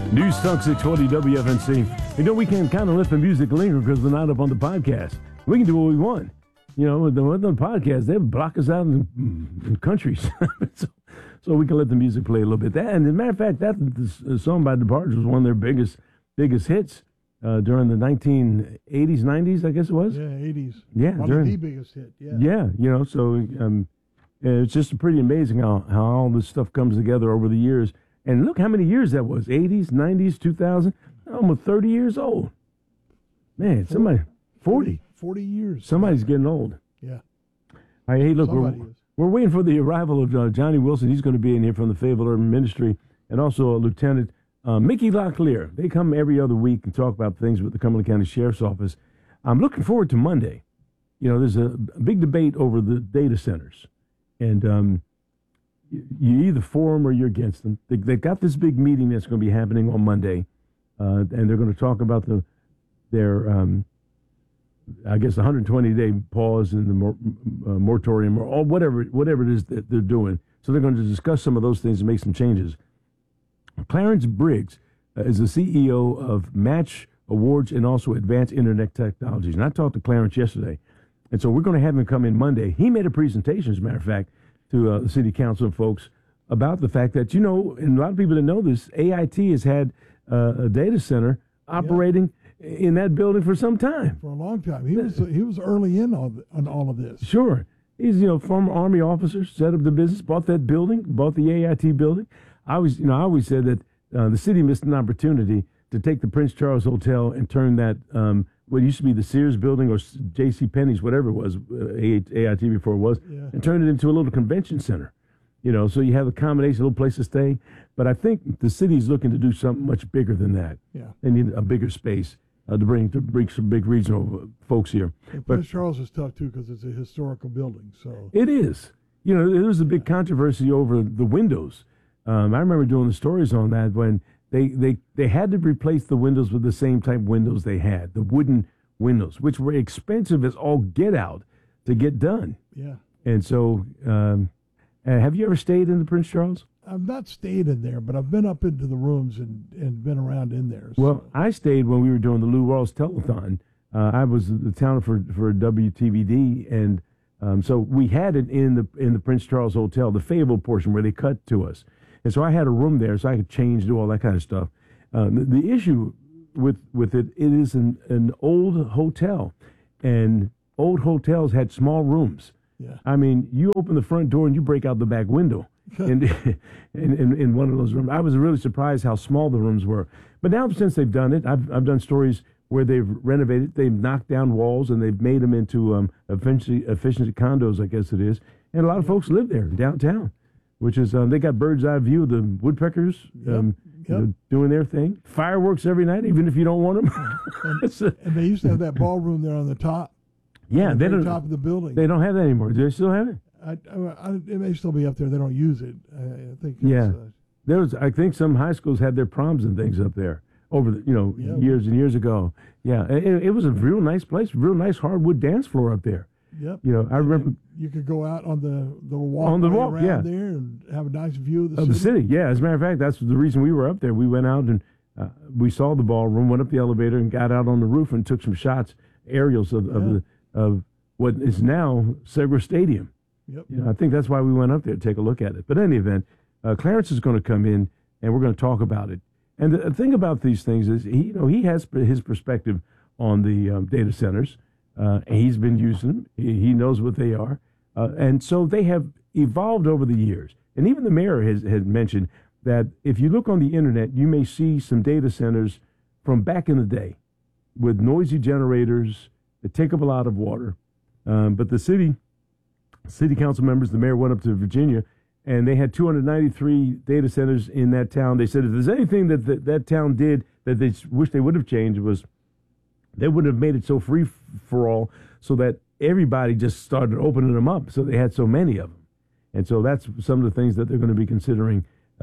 News Talk 640 WFNC. You know, we can kind of let the music linger because we're not up on the podcast. We can do what we want. You know, with the podcast, they block us out in countries. so we can let the music play a little bit. And as a matter of fact, that the song by DeBarge was one of their biggest hits during the 1980s, 90s, I guess it was. Yeah, 80s. Yeah, probably the biggest hit. Yeah, you know, so it's just pretty amazing how all this stuff comes together over the years. And look how many years that was, 80s, 90s, 2000, almost 30 years old. Man, 40 years. Somebody's getting old. Yeah. All right, hey, look, we're waiting for the arrival of Johnny Wilson. He's going to be in here from the Fayetteville Urban Ministry, and also Lieutenant Mickey Locklear. They come every other week and talk about things with the Cumberland County Sheriff's Office. I'm looking forward to Monday. You know, there's a big debate over the data centers, and you either for them or you're against them. They've got this big meeting that's going to be happening on Monday, and they're going to talk about their I guess 120-day pause in the moratorium or whatever it is that they're doing. So they're going to discuss some of those things and make some changes. Clarence Briggs is the CEO of Match Awards and also Advanced Internet Technologies. And I talked to Clarence yesterday, and so we're going to have him come in Monday. He made a presentation, as a matter of fact, to the city council folks about the fact that, you know, and a lot of people that know this, AIT has had a data center operating in that building for some time. For a long time. He was early in on all of this. Sure. He's, you know, former Army officer, set up the business, bought that building, bought the AIT building. I always said that the city missed an opportunity to take the Prince Charles Hotel and turn that, what used to be the Sears building or J.C. Penney's, whatever it was, AIT before it was, and turn it into a little convention center. You know, so you have a combination, a little place to stay. But I think the city's looking to do something much bigger than that. Yeah. They need a bigger space to bring some big regional folks here. And Prince Charles is tough, too, because it's a historical building. So it is. You know, there was a big controversy over the windows. I remember doing the stories on that when they had to replace the windows with the same type windows they had, the wooden windows, which were expensive as all get out to get done. Yeah. And so, have you ever stayed in the Prince Charles? I've not stayed in there, but I've been up into the rooms and been around in there. So. Well, I stayed when we were doing the Lou Rawls Telethon. I was the town for WTVD, and so we had it in the Prince Charles Hotel, the Fayetteville portion where they cut to us. And so I had a room there, so I could change, do all that kind of stuff. The issue with it is an old hotel, and old hotels had small rooms. Yeah. I mean, you open the front door and you break out the back window in one of those rooms. I was really surprised how small the rooms were. But now since they've done it, I've done stories where they've renovated, they've knocked down walls, and they've made them into efficient condos, I guess it is. And a lot of folks live there downtown, which is they got bird's eye view of the woodpeckers you know, doing their thing. Fireworks every night, even if you don't want them. and they used to have that ballroom there on the top. Yeah, they don't. Top of the building. They don't have that anymore. Do they still have it? It may still be up there. They don't use it. I think. Yeah, I think some high schools had their proms and things up there over the years and years ago. Yeah, it was a real nice place, real nice hardwood dance floor up there. Yep. You know, I remember you could go out on the walk around there and have a nice view of the city. Yeah, as a matter of fact, that's the reason we were up there. We went out and we saw the ballroom, went up the elevator, and got out on the roof and took some shots, aerials of what is now Segra Stadium. Yep. You know, I think that's why we went up there to take a look at it. But in any event, Clarence is going to come in, and we're going to talk about it. And the thing about these things is, he has his perspective on the data centers. And he's been using them. He knows what they are. And so they have evolved over the years. And even the mayor has mentioned that if you look on the internet, you may see some data centers from back in the day with noisy generators that take up a lot of water. But the city council members, the mayor went up to Virginia, and they had 293 data centers in that town. They said if there's anything that town did that they wish they would have changed was they would have made it so free for all so that everybody just started opening them up, so they had so many of them. And so that's some of the things that they're going to be considering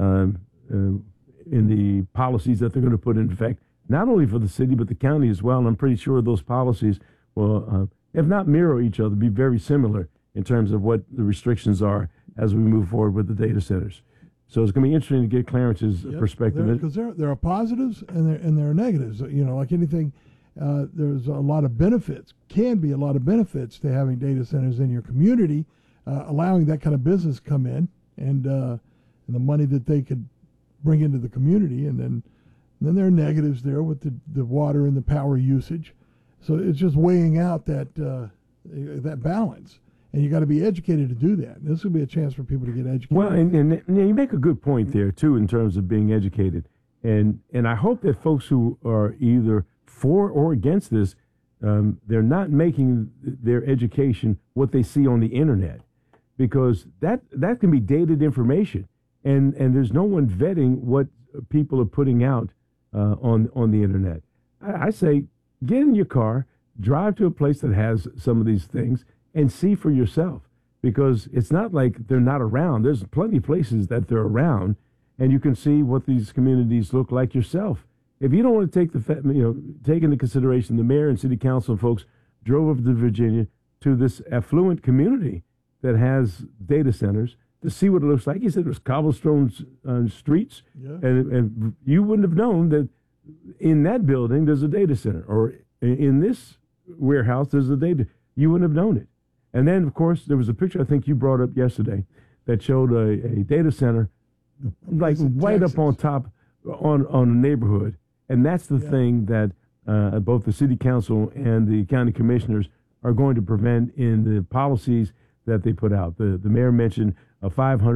in the policies that they're going to put into effect, not only for the city but the county as well. And I'm pretty sure those policies will, if not mirror each other, be very similar in terms of what the restrictions are as we move forward with the data centers. So it's going to be interesting to get Clarence's perspective. Because there are positives and there are negatives. Like anything, there's a lot of benefits, can be a lot of benefits to having data centers in your community, allowing that kind of business come in and the money that they could bring into the community. And then there are negatives there with the water and the power usage. So it's just weighing out that balance. And you got to be educated to do that. This would be a chance for people to get educated. Well, and you make a good point there too in terms of being educated, and I hope that folks who are either for or against this, they're not making their education what they see on the internet, because that can be dated information, and there's no one vetting what people are putting out on the internet. I say get in your car, drive to a place that has some of these things, and see for yourself, because it's not like they're not around. There's plenty of places that they're around, and you can see what these communities look like yourself. If you don't want to take into consideration, the mayor and city council folks drove up to Virginia to this affluent community that has data centers to see what it looks like. He said it was cobblestone streets, and you wouldn't have known that in that building there's a data center, or in this warehouse there's a data. You wouldn't have known it. And then, of course, there was a picture I think you brought up yesterday that showed a data center like right up on top on a neighborhood. And that's the thing that both the city council and the county commissioners are going to prevent in the policies that they put out. The mayor mentioned a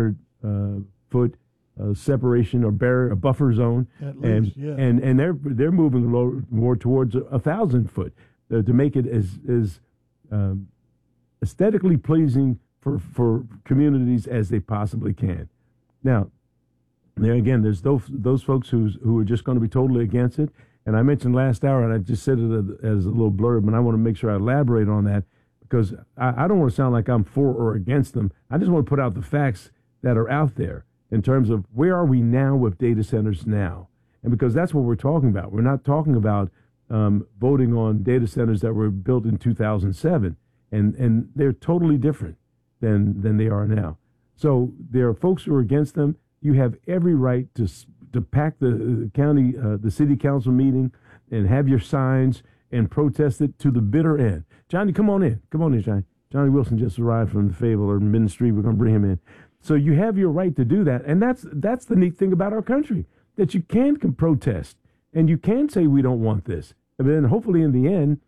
500-foot separation or barrier, a buffer zone. At least, and they're moving more towards 1,000 foot to make it as aesthetically pleasing for communities as they possibly can. Now, there again, there's those folks who are just going to be totally against it. And I mentioned last hour, and I just said it as a little blurb, and I want to make sure I elaborate on that, because I don't want to sound like I'm for or against them. I just want to put out the facts that are out there in terms of where are we now with data centers now. And because that's what we're talking about. We're not talking about voting on data centers that were built in 2007. And they're totally different than they are now. So there are folks who are against them. You have every right to pack the county, the city council meeting, and have your signs and protest it to the bitter end. Johnny, come on in. Come on in, Johnny. Johnny Wilson just arrived from the Fayetteville Urban Ministry. We're going to bring him in. So you have your right to do that. And that's the neat thing about our country, that you can protest and you can say we don't want this. And then hopefully in the end,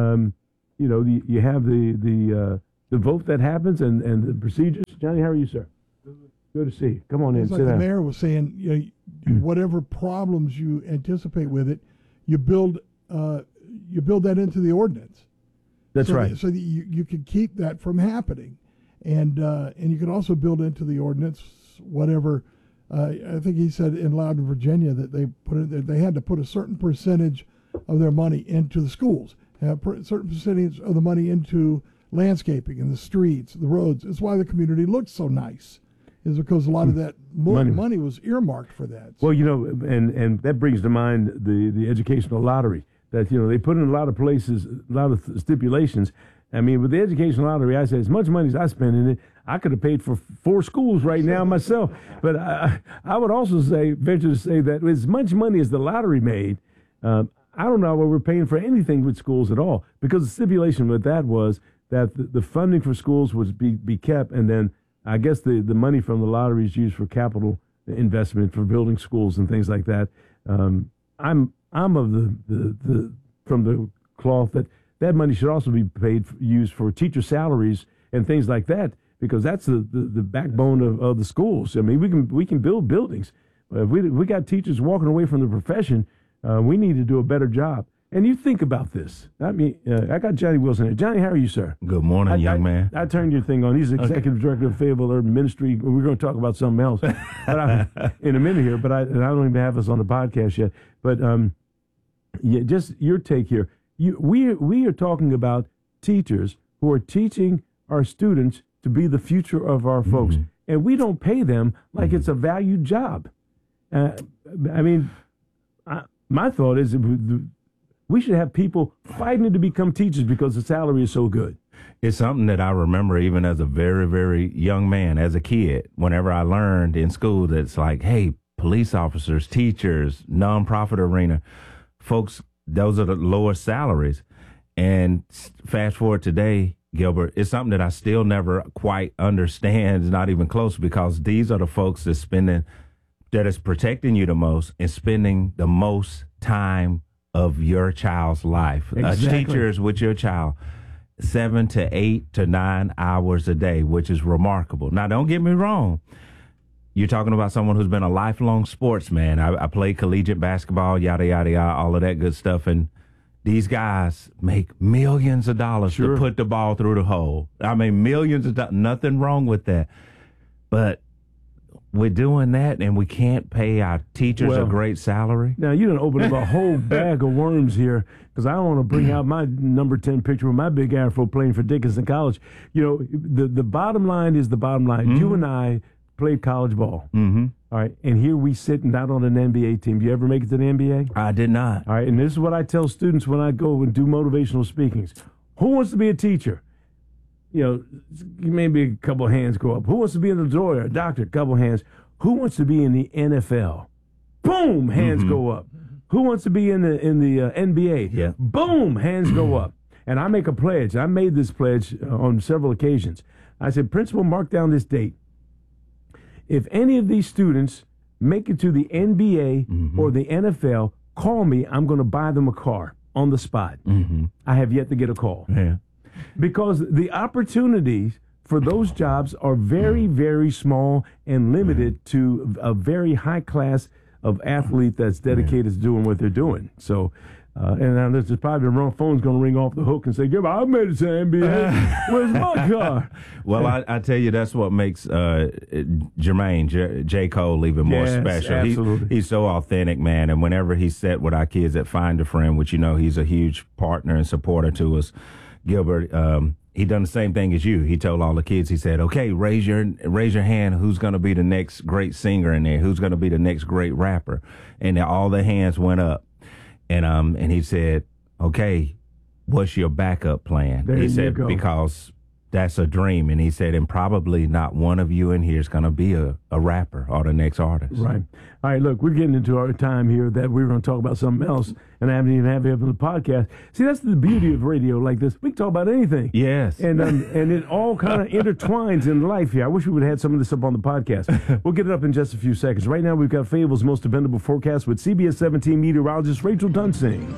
you have the vote that happens and the procedures. Johnny, how are you, sir? Good to see you. Come on in. It's like the mayor was saying, whatever problems you anticipate with it, you build that into the ordinance. That's right. So that you can keep that from happening, and you can also build into the ordinance whatever. I think he said in Loudon, Virginia, that they had to put a certain percentage of their money into the schools. A certain percentage of the money into landscaping and the streets, the roads. It's why the community looks so nice, is because a lot of that money was earmarked for that. Well, and that brings to mind the educational lottery that, they put in a lot of places, a lot of stipulations. I mean, with the educational lottery, I say as much money as I spend in it, I could have paid for 4 schools right now myself. But I would also venture to say that as much money as the lottery made, I don't know where we're paying for anything with schools at all, because the stipulation with that was that the funding for schools would be kept, and then I guess the money from the lottery is used for capital investment for building schools and things like that. I'm of the from the cloth that money should also be used for teacher salaries and things like that, because that's the backbone of the schools. I mean, we can build buildings. If we got teachers walking away from the profession, we need to do a better job. And you think about this. I mean, I got Johnny Wilson here. Johnny, how are you, sir? Good morning, young man. I turned your thing on. He's executive director of Fayetteville Urban Ministry. We're going to talk about something else in a minute here, but I don't even have us on the podcast yet. But just your take here. We are talking about teachers who are teaching our students to be the future of our folks, and we don't pay them like it's a valued job. My thought is we should have people fighting to become teachers because the salary is so good. It's something that I remember even as a very, very young man, as a kid, whenever I learned in school that it's like, hey, police officers, teachers, nonprofit arena, folks, those are the lowest salaries. And fast forward today, Gilbert, it's something that I still never quite understand. It's not even close, because these are the folks that is protecting you the most and spending the most time of your child's life. Exactly. A teacher is with your child 7 to 8 to 9 hours a day, which is remarkable. Now, don't get me wrong. You're talking about someone who's been a lifelong sportsman. I played collegiate basketball, yada, yada, yada, all of that good stuff. And these guys make millions of dollars to put the ball through the hole. I mean, millions of dollars. Nothing wrong with that. But we're doing that, and we can't pay our teachers a great salary. Now, you done opened up a whole bag of worms here, because I want to bring out my number 10 picture with my big afro playing for Dickinson College. You know, the bottom line is the bottom line. Mm-hmm. You and I played college ball. Mm-hmm. All right, and here we sitting out on an NBA team. You ever make it to the NBA? I did not. All right, and this is what I tell students when I go and do motivational speakings. Who wants to be a teacher? You know, maybe a couple of hands go up. Who wants to be a lawyer, a doctor? A couple of hands. Who wants to be in the NFL? Boom, hands go up. Who wants to be in the NBA? Yeah. Boom, hands go up. And I make a pledge. I made this pledge on several occasions. I said, principal, mark down this date. If any of these students make it to the NBA or the NFL, call me. I'm going to buy them a car on the spot. I have yet to get a call. Yeah. Because the opportunities for those jobs are very, very small and limited to a very high class of athlete that's dedicated to doing what they're doing. So, and now there's probably the wrong phone's going to ring off the hook and say, I made it to the NBA. Where's my car? Well, I tell you, that's what makes Jermaine, J. Cole, even more special. Absolutely. He's so authentic, man. And whenever he's set with our kids at Find a Friend, which, you know, he's a huge partner and supporter to us, Gilbert, he done the same thing as you. He told all the kids, he said, okay, raise your hand. Who's going to be the next great singer in there? Who's going to be the next great rapper? And all the hands went up. And he said, okay, what's your backup plan? There he you said, go. because that's a dream. And he said, and probably not one of you in here is going to be a rapper or the next artist. Right. All right, look, we're getting into our time here that we're going to talk about something else, and I haven't even had it on the podcast. See, that's the beauty of radio like this. We can talk about anything. Yes. And it all kind of intertwines in life here. I wish we would have had some of this up on the podcast. We'll get it up in just a few seconds. Right now, we've got Fable's most dependable forecast with CBS 17 meteorologist Rachel Dunsing.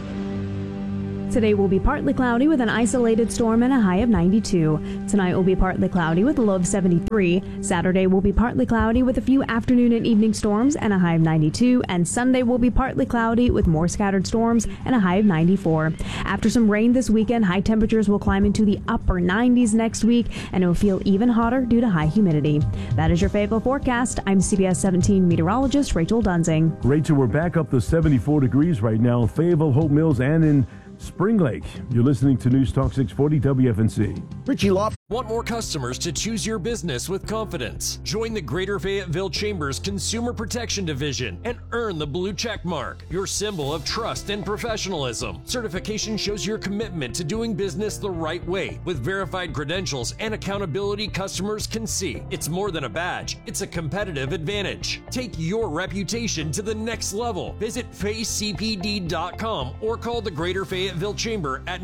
Today will be partly cloudy with an isolated storm and a high of 92. Tonight will be partly cloudy with a low of 73. Saturday will be partly cloudy with a few afternoon and evening storms and a high of 92. And Sunday will be partly cloudy with more scattered storms and a high of 94. After some rain this weekend, high temperatures will climb into the upper 90s next week, and it will feel even hotter due to high humidity. That is your Fable forecast. I'm CBS 17 meteorologist Rachel Dunsing. Rachel, we're back up to 74 degrees right now in Fayetteville, Hope Mills, and in Spring Lake. You're listening to News Talk 640 WFNC. Richie Loft. Want more customers to choose your business with confidence? Join the Greater Fayetteville Chamber's Consumer Protection Division and earn the blue check mark, your symbol of trust and professionalism. Certification shows your commitment to doing business the right way with verified credentials and accountability customers can see. It's more than a badge, it's a competitive advantage. Take your reputation to the next level. Visit facecpd.com or call the Greater Fayetteville Chamber at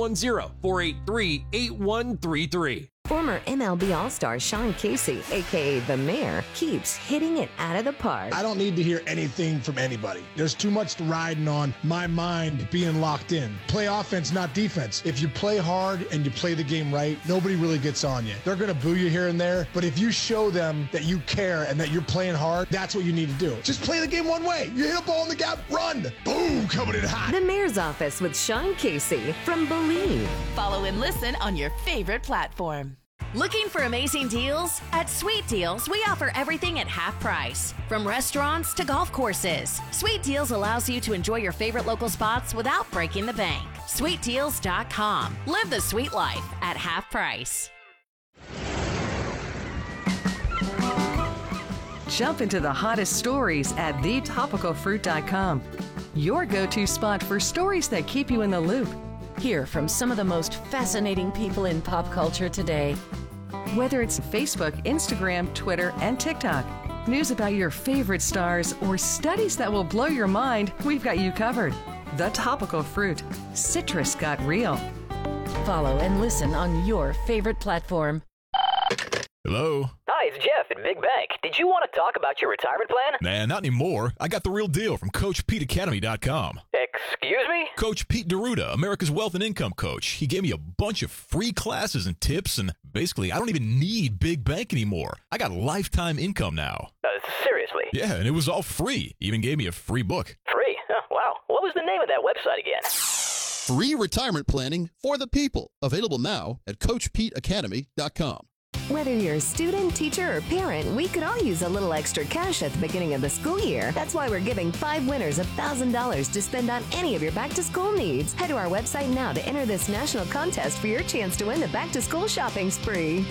910-483-8133. Former MLB All-Star Sean Casey, a.k.a. The Mayor, keeps hitting it out of the park. I don't need to hear anything from anybody. There's too much riding on my mind being locked in. Play offense, not defense. If you play hard and you play the game right, nobody really gets on you. They're going to boo you here and there, but if you show them that you care and that you're playing hard, that's what you need to do. Just play the game one way. You hit a ball in the gap, run. Boom, coming in hot. The Mayor's Office with Sean Casey from Believe. Follow and listen on your favorite platform. Looking for amazing deals? At Sweet Deals, we offer everything at half price. From restaurants to golf courses, Sweet Deals allows you to enjoy your favorite local spots without breaking the bank. SweetDeals.com. Live the sweet life at half price. Jump into the hottest stories at thetopicalfruit.com. Your go-to spot for stories that keep you in the loop. Hear from some of the most fascinating people in pop culture today. Whether it's Facebook, Instagram, Twitter, and TikTok, news about your favorite stars, or studies that will blow your mind, we've got you covered. The Topical Fruit. Citrus got real. Follow and listen on your favorite platform. Hello? Hi, it's Jeff at Big Bank. Did you want to talk about your retirement plan? Nah, not anymore. I got the real deal from CoachPeteAcademy.com. Excuse me? Coach Pete D'Arruda, America's Wealth and Income Coach. He gave me a bunch of free classes and tips, and basically, I don't even need Big Bank anymore. I got lifetime income now. Seriously? Yeah, and it was all free. He even gave me a free book. Free? Oh, wow. What was the name of that website again? Free retirement planning for the people. Available now at CoachPeteAcademy.com. Whether you're a student, teacher, or parent, we could all use a little extra cash at the beginning of the school year. That's why we're giving 5 winners $1,000 to spend on any of your back-to-school needs. Head to our website now to enter this national contest for your chance to win the back-to-school shopping spree.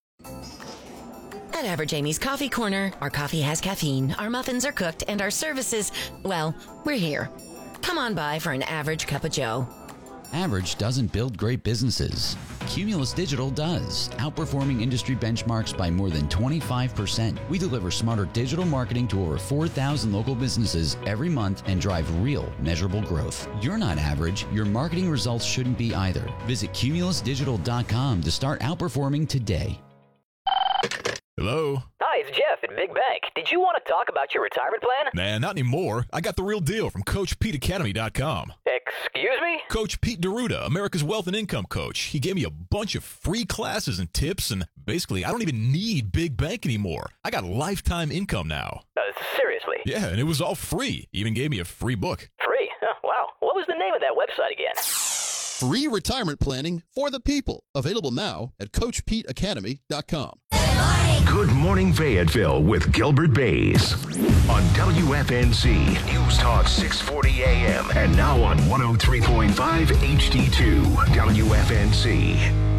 At Average Amy's Coffee Corner, our coffee has caffeine, our muffins are cooked, and our services, well, we're here. Come on by for an average cup of joe. Average doesn't build great businesses. Cumulus Digital does, outperforming industry benchmarks by more than 25%. We deliver smarter digital marketing to over 4,000 local businesses every month and drive real, measurable growth. You're not average. Your marketing results shouldn't be either. Visit cumulusdigital.com to start outperforming today. Hello? Hi, it's Jeff at Big Bank. Did you want to talk about your retirement plan? Nah, not anymore. I got the real deal from CoachPeteAcademy.com. Excuse me? Coach Pete D'Arruda, America's Wealth and Income Coach. He gave me a bunch of free classes and tips, and basically, I don't even need Big Bank anymore. I got lifetime income now. Seriously? Yeah, and it was all free. He even gave me a free book. Free? Oh, wow. What was the name of that website again? Free retirement planning for the people. Available now at CoachPeteAcademy.com. Good Morning Fayetteville with Gilbert Bays on WFNZ News Talk 640 AM and now on 103.5 HD2 WFNZ.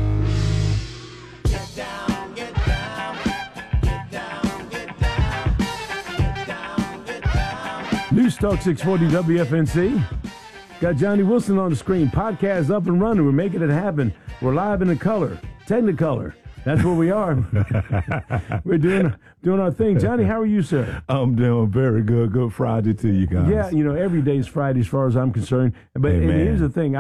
Get down, get down, get down, get down, get down, get down. News Talk 640 WFNZ. Got Johnny Wilson on the screen. Podcast up and running. We're making it happen. We're live in the color, Technicolor. That's where we are. We're doing our thing. Johnny, how are you, sir? I'm doing very good. Good Friday to you guys. Yeah, every day is Friday as far as I'm concerned. But and here's the thing.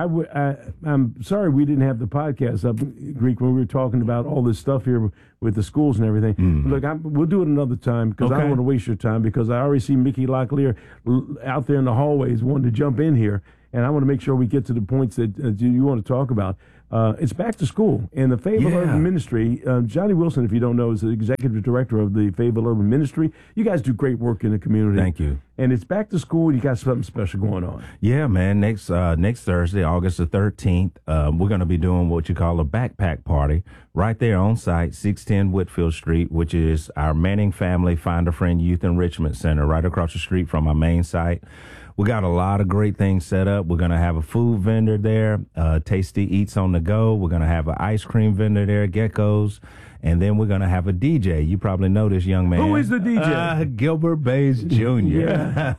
I'm sorry we didn't have the podcast up, Greek, when we were talking about all this stuff here with the schools and everything. Look, we'll do it another time because I don't want to waste your time because I already see Mickey Locklear out there in the hallways wanting to jump in here. And I want to make sure we get to the points that you want to talk about. It's back to school, and the Fayetteville Urban Ministry, Johnny Wilson, if you don't know, is the executive director of the Fayetteville Urban Ministry. You guys do great work in the community. Thank you. And it's back to school. You got something special going on. Yeah, man. Next Thursday, August the 13th, we're going to be doing what you call a backpack party right there on site, 610 Whitfield Street, which is our Manning Family Find a Friend Youth Enrichment Center right across the street from our main site. We got a lot of great things set up. We're going to have a food vendor there, Tasty Eats on the Go. We're going to have an ice cream vendor there, Gecko's. And then we're going to have a DJ. You probably know this young man. Who is the DJ? Gilbert Bays Jr. Yeah.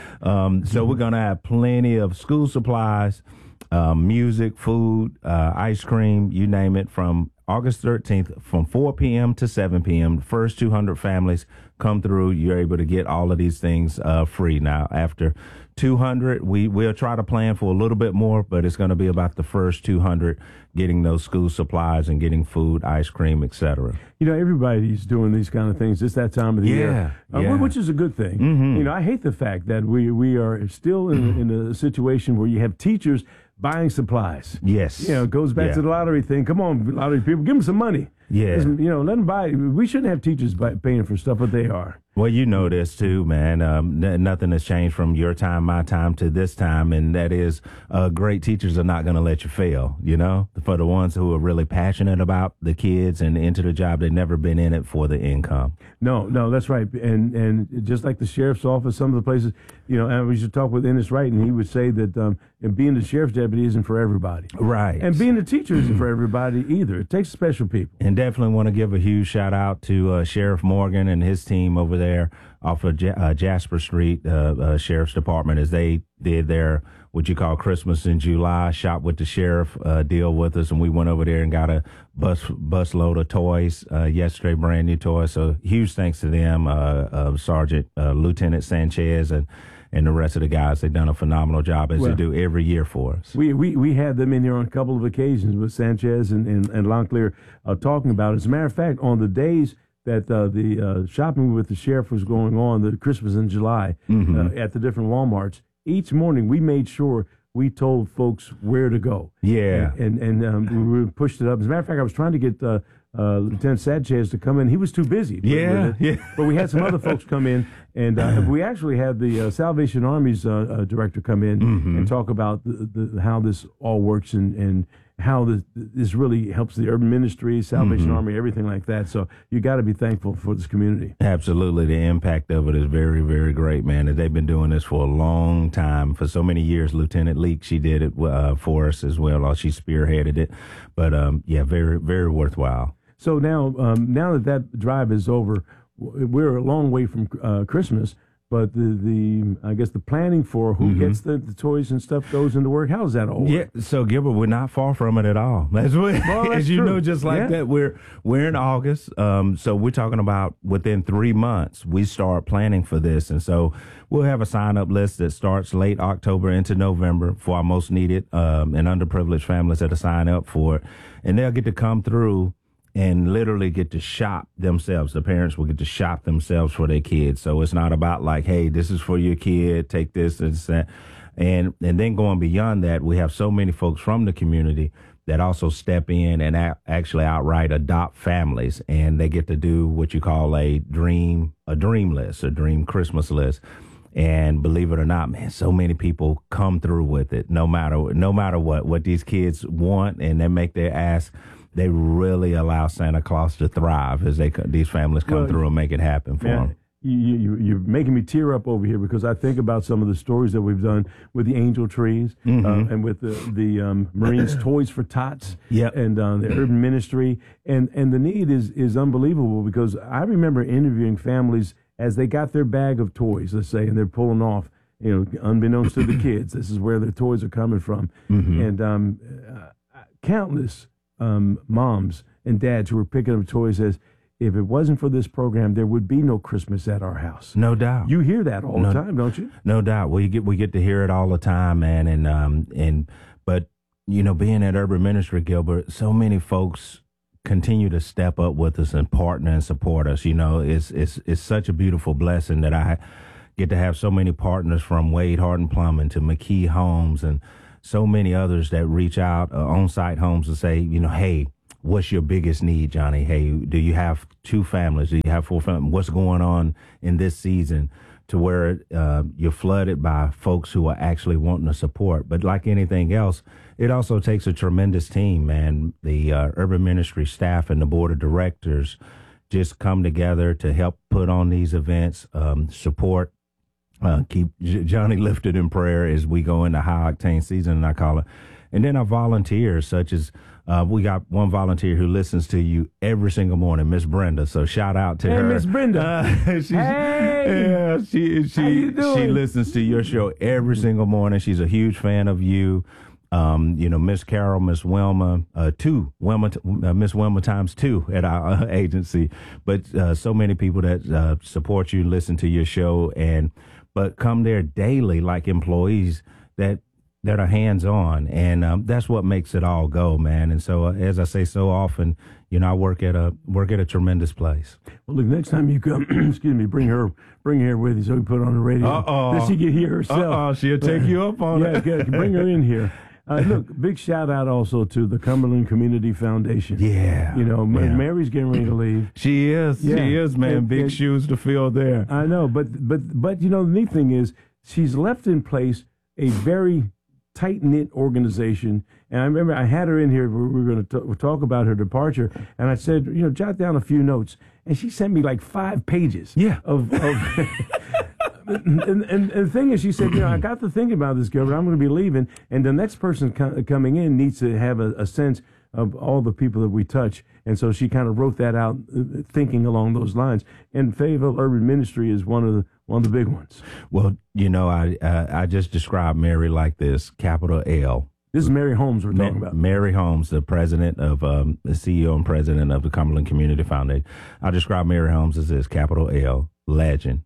So we're going to have plenty of school supplies, music, food, ice cream, you name it, from August 13th from 4 p.m. to 7 p.m. The first 200 families come through. You're able to get all of these things free. Now, after 200, we'll try to plan for a little bit more, but it's going to be about the first 200 getting those school supplies and getting food, ice cream, etc. Everybody's doing these kind of things. It's that time of the year, which is a good thing. Mm-hmm. I hate the fact that we are still in a situation where you have teachers buying supplies. Yes. It goes back to the lottery thing. Come on, lottery people, give them some money. Yeah. Let them buy. We shouldn't have teachers paying for stuff, but they are. Well, you know this too, man. Nothing has changed from your time, my time to this time, and that is great teachers are not going to let you fail, for the ones who are really passionate about the kids and into the job. They've never been in it for the income. No, that's right. And just like the sheriff's office, some of the places, and we should talk with Ennis Wright, and he would say that being the sheriff's deputy isn't for everybody. Right. And being a teacher isn't for everybody either. It takes special people. And definitely want to give a huge shout out to Sheriff Morgan and his team over there there off of Jasper Street Sheriff's Department, as they did their what you call Christmas in July, shop with the sheriff deal with us, and we went over there and got a bus load of toys yesterday, brand new toys. So huge thanks to them, Sergeant Lieutenant Sanchez and the rest of the guys. They've done a phenomenal job, as they do every year for us. We had them in here on a couple of occasions with Sanchez and Lonclear talking about it. As a matter of fact, on the days that the shopping with the sheriff was going on, the Christmas in July, at the different Walmarts, each morning we made sure we told folks where to go. Yeah. And we pushed it up. As a matter of fact, I was trying to get Lieutenant Sanchez to come in. He was too busy. But we had some other folks come in, and we actually had the Salvation Army's director come in and talk about how this all works and how this really helps the urban ministry, Salvation Army, everything like that. So you got to be thankful for this community. Absolutely. The impact of it is very, very great, man. And they've been doing this for a long time, for so many years. Lieutenant Leak, she did it for us as well. She spearheaded it. But, very, very worthwhile. So now that drive is over, we're a long way from Christmas. But I guess the planning for who gets the toys and stuff goes into work. How does that all work? Yeah, so Gilbert, we're not far from it at all. That's what, as you know, just like that, we're in August. So we're talking about within 3 months we start planning for this, and so we'll have a sign-up list that starts late October into November for our most needed and underprivileged families that are sign up for it, and they'll get to come through and literally get to shop themselves. The parents will get to shop themselves for their kids. So it's not about like, hey, this is for your kid, take this and that. And then going beyond that, we have so many folks from the community that also step in and actually outright adopt families. And they get to do what you call a dream list, a dream Christmas list. And believe it or not, man, so many people come through with it, no matter what these kids want, and they make their ask. They really allow Santa Claus to thrive as these families come through and make it happen for them. You're making me tear up over here because I think about some of the stories that we've done with the angel trees and with the Marines Toys for Tots and the urban ministry. And the need is unbelievable because I remember interviewing families as they got their bag of toys, let's say, and they're pulling off, unbeknownst to the kids, this is where their toys are coming from. And countless moms and dads who were picking up toys as if it wasn't for this program, there would be no Christmas at our house. No doubt. You hear that all the time, don't you? No doubt. We get to hear it all the time, man. But being at Urban Ministry, Gilbert, so many folks continue to step up with us and partner and support us. It's such a beautiful blessing that I get to have so many partners, from Wade Harden Plumbing to McKee Homes and so many others that reach out, on-site homes, and say, hey, what's your biggest need, Johnny? Hey, do you have 2 families? Do you have 4 families? What's going on in this season to where you're flooded by folks who are actually wanting to support? But like anything else, it also takes a tremendous team, man. The Urban Ministry staff and the board of directors just come together to help put on these events, support, keep Johnny lifted in prayer as we go into high octane season, and I call it. And then our volunteers, such as we got one volunteer who listens to you every single morning, Miss Brenda. So shout out to her. Hey, Miss Brenda. She listens to your show every single morning. She's a huge fan of you. Miss Carol, Miss Wilma, Miss Wilma times 2 at our agency. But so many people that support you, listen to your show, but come there daily like employees that are hands-on, and that's what makes it all go, man. And so, as I say so often, I work at a tremendous place. Well, look, next time you come, bring her with you so we put her on the radio. Then she can hear herself. She'll take you up on it. Yeah, bring her in here. Look, big shout out also to the Cumberland Community Foundation. Yeah. Mary's getting ready to leave. She is. Yeah. She is, man. Big shoes to fill there. I know, but the neat thing is she's left in place a very tight-knit organization. And I remember I had her in here. We were going to talk about her departure, and I said, jot down a few notes. And she sent me like 5 pages. Yeah. Of and the thing is, she said, I got to thinking about this, Gilbert. I'm going to be leaving, and the next person coming in needs to have a sense of all the people that we touch. And so she kind of wrote that out, thinking along those lines. And Fayetteville Urban Ministry is one of the big ones. Well, I just described Mary like this, capital L. This is Mary Holmes we're talking about. Mary Holmes, the president of, the CEO and president of the Cumberland Community Foundation. I describe Mary Holmes as this, capital L, legend.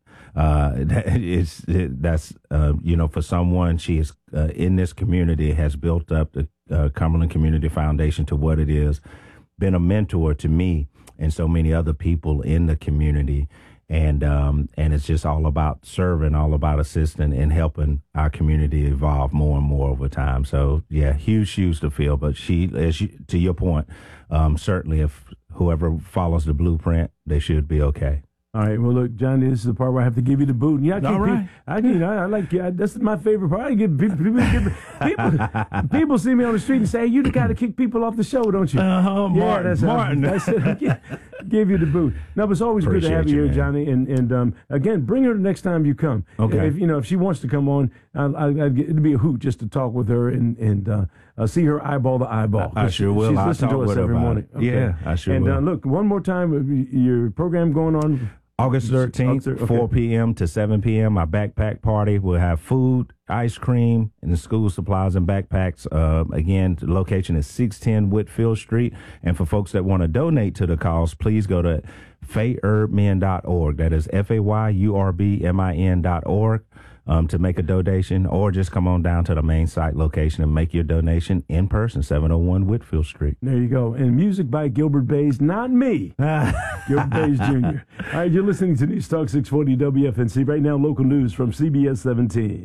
For someone, she is in this community, has built up the Cumberland Community Foundation to what it is, been a mentor to me and so many other people in the community. And it's just all about serving, all about assisting and helping our community evolve more and more over time. So, yeah, huge shoes to fill. But to your point, certainly if whoever follows the blueprint, they should be okay. All right. Well, look, Johnny, this is the part where I have to give you the boot. And yeah, All right. I like that's my favorite part. I give people see me on the street and say, hey, you got to kick people off the show, don't you? Martin. That's it. Give you the boot. No, but it's always good to have you here, Johnny. And again, bring her the next time you come. Okay. If she wants to come on, it'd be a hoot just to talk with her and see her eyeball to eyeball. I sure will. She's listening to us every morning. Okay. Yeah, I sure will. And look, one more time, your program going on. August 13th, 4 p.m. to 7 p.m., my backpack party. We'll have food, ice cream, and the school supplies and backpacks. Again, the location is 610 Whitfield Street. And for folks that want to donate to the cause, please go to fayurbmin.org. That is FAYURBMIN.org to make a donation, or just come on down to the main site location and make your donation in person, 701 Whitfield Street. There you go. And music by Gilbert Bays, not me. Gilbert Bays Jr. All right, you're listening to News Talk 640 WFNC. Right now, local news from CBS 17.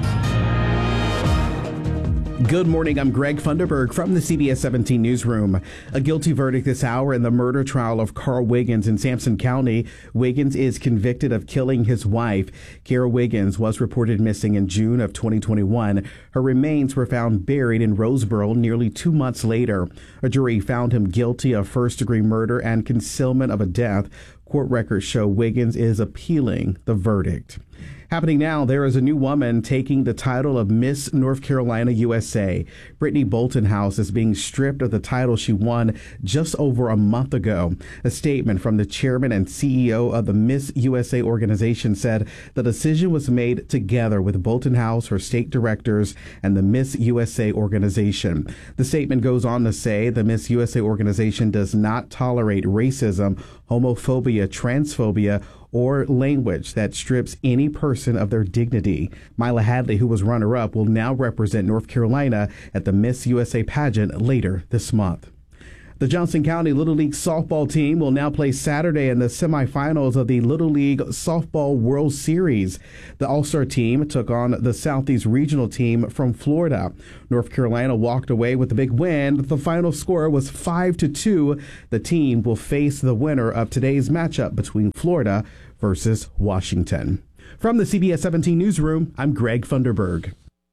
Good morning. I'm Greg Funderburg from the CBS 17 newsroom. A guilty verdict this hour in the murder trial of Carl Wiggins in Sampson County. Wiggins is convicted of killing his wife. Kara Wiggins was reported missing in June of 2021. Her remains were found buried in Roseboro nearly 2 months later. A jury found him guilty of first-degree murder and concealment of a death. Court records show Wiggins is appealing the verdict. Happening now, there is a new woman taking the title of Miss North Carolina USA. Brittany Boltonhouse is being stripped of the title she won just over a month ago. A statement from the chairman and CEO of the Miss USA organization said the decision was made together with Boltonhouse, her state directors, and the Miss USA organization. The statement goes on to say the Miss USA organization does not tolerate racism, homophobia, transphobia, or language that strips any person of their dignity. Mila Hadley, who was runner-up, will now represent North Carolina at the Miss USA pageant later this month. The Johnson County Little League softball team will now play Saturday in the semifinals of the Little League Softball World Series. The All-Star team took on the Southeast Regional team from Florida. North Carolina walked away with the big win. The final score was 5-2. The team will face the winner of today's matchup between Florida versus Washington. From the CBS 17 newsroom, I'm Greg Funderburg.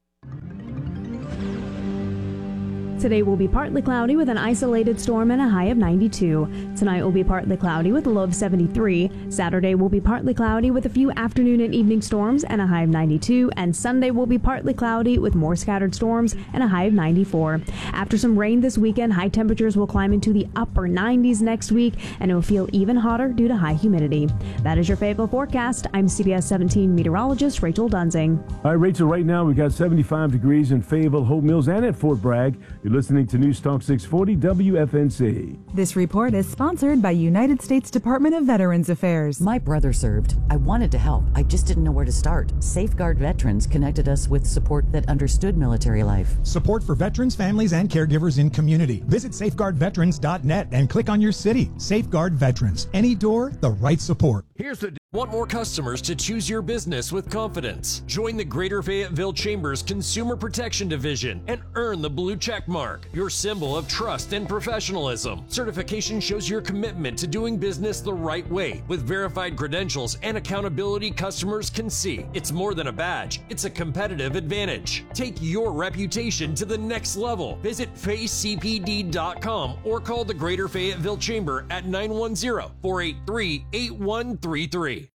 Today will be partly cloudy with an isolated storm and a high of 92. Tonight will be partly cloudy with a low of 73. Saturday will be partly cloudy with a few afternoon and evening storms and a high of 92. And Sunday will be partly cloudy with more scattered storms and a high of 94. After some rain this weekend, high temperatures will climb into the upper 90s next week, and it will feel even hotter due to high humidity. That is your Fayetteville forecast. I'm CBS 17 meteorologist Rachel Dunsing. All right, Rachel, right now we've got 75 degrees in Fayetteville, Hope Mills, and at Fort Bragg. You're listening to News Talk 640 WFNC. This report is sponsored by United States Department of Veterans Affairs. My brother served. I wanted to help. I just didn't know where to start. Safeguard Veterans connected us with support that understood military life. Support for veterans, families, and caregivers in community. Visit safeguardveterans.net and click on your city. Safeguard Veterans. Any door, the right support. Here's the Want more customers to choose your business with confidence? Join the Greater Fayetteville Chambers Consumer Protection Division and earn the blue check mark, your symbol of trust and professionalism. Certification shows your commitment to doing business the right way. With verified credentials and accountability customers can see. It's more than a badge, it's a competitive advantage. Take your reputation to the next level. Visit facecpd.com or call the Greater Fayetteville Chamber at 910-483-8133.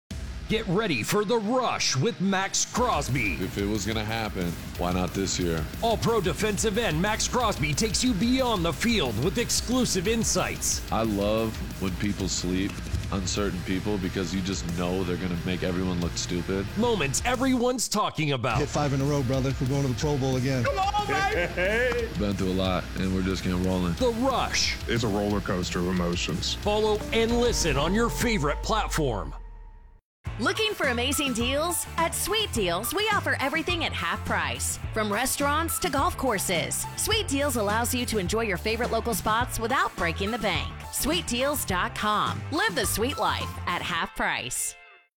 Get ready for The Rush with Max Crosby. If it was going to happen, why not this year? All-pro defensive end Max Crosby takes you beyond the field with exclusive insights. I love when people sleep on certain people because you just know they're going to make everyone look stupid. Moments everyone's talking about. Hit 5 in a row, brother. We're going to the Pro Bowl again. Come on, baby! Been through a lot, and we're just getting rolling. The Rush. It's a roller coaster of emotions. Follow and listen on your favorite platform. Looking for amazing deals? At Sweet Deals, we offer everything at half price. From restaurants to golf courses, Sweet Deals allows you to enjoy your favorite local spots without breaking the bank. SweetDeals.com. Live the sweet life at half price.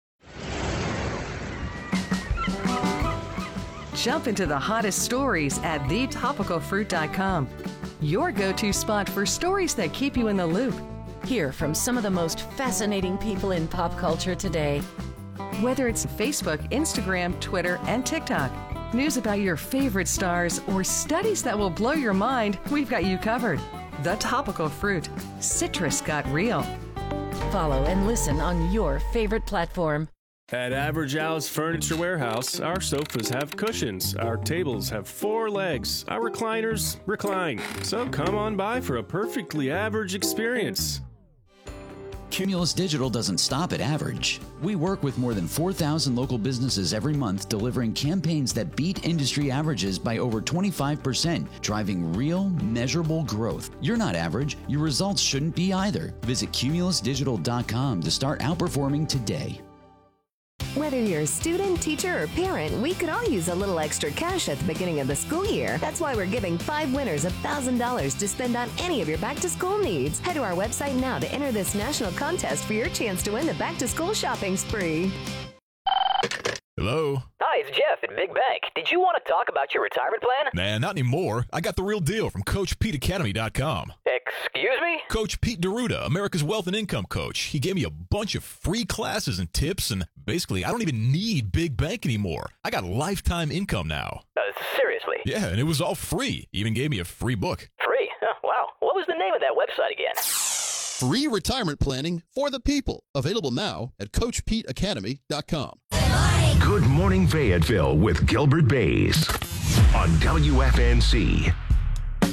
Jump into the hottest stories at thetopicalfruit.com. Your go-to spot for stories that keep you in the loop. Hear from some of the most fascinating people in pop culture today. Whether it's Facebook, Instagram, Twitter, and TikTok, news about your favorite stars, or studies that will blow your mind, we've got you covered. The Topical Fruit. Citrus got real. Follow and listen on your favorite platform. At Average Al's Furniture Warehouse, our sofas have cushions, our tables have 4 legs, our recliners recline. So come on by for a perfectly average experience. Cumulus Digital doesn't stop at average. We work with more than 4,000 local businesses every month, delivering campaigns that beat industry averages by over 25%, driving real, measurable growth. You're not average. Your results shouldn't be either. Visit cumulusdigital.com to start outperforming today. Whether you're a student, teacher, or parent, we could all use a little extra cash at the beginning of the school year. That's why we're giving 5 winners $1,000 to spend on any of your back-to-school needs. Head to our website now to enter this national contest for your chance to win the back-to-school shopping spree. Hello? Hi, it's Jeff at Big Bank. Did you want to talk about your retirement plan? Nah, not anymore. I got the real deal from CoachPeteAcademy.com. Excuse me? Coach Pete D'Arruda, America's Wealth and Income Coach. He gave me a bunch of free classes and tips, and basically, I don't even need Big Bank anymore. I got lifetime income now. Seriously? Yeah, and it was all free. He even gave me a free book. Free? Oh, wow. What was the name of that website again? Free retirement planning for the people. Available now at CoachPeteAcademy.com. Good Morning Fayetteville with Gilbert Bays on WFNC.